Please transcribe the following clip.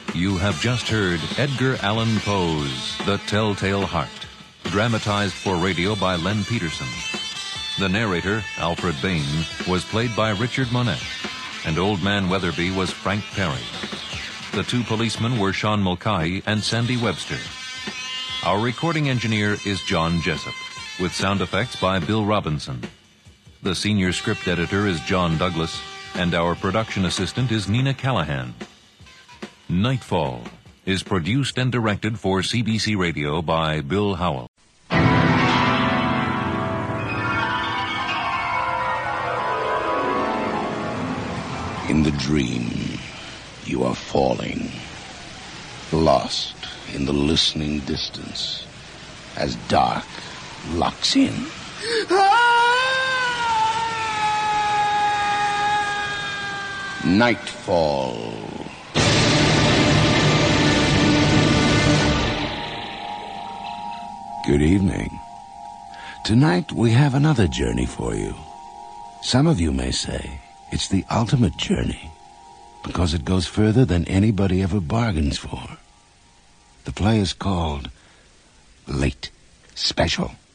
You have just heard Edgar Allan Poe's The Telltale Heart, dramatized for radio by Len Peterson. The narrator, Alfred Bain, was played by Richard Monette, and Old Man Weatherby was Frank Perry. The two policemen were Sean Mulcahy and Sandy Webster. Our recording engineer is John Jessup, with sound effects by Bill Robinson. The senior script editor is John Douglas, and our production assistant is Nina Callahan. Nightfall is produced and directed for CBC Radio by Bill Howell. In the dream, you are falling, lost in the listening distance, as dark locks in. Nightfall. Good evening. Tonight we have another journey for you. Some of you may say it's the ultimate journey because it goes further than anybody ever bargains for. The play is called Late Special.